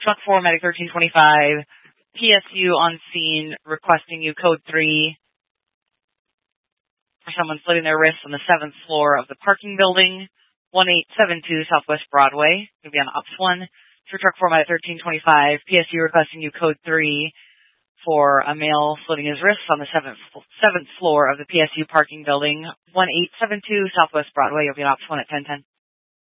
Truck 4, Medic 1325, PSU on scene requesting you code 3 for someone slitting their wrists on the 7th floor of the parking building, 1872 Southwest Broadway. Going to be on Ops 1. For Truck 4, Medic 1325, PSU requesting you code 3 for a male slitting his wrists on the 7th floor of the PSU parking building, 1872 Southwest Broadway. You'll be on Ops 1 at 1010.